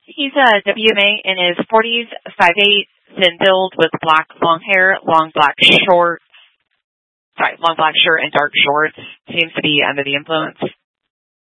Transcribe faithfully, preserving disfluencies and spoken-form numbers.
He's a W M A in his forties, five eight, thin build with black long hair, long black short, sorry, long black shirt and dark shorts. Seems to be under the influence.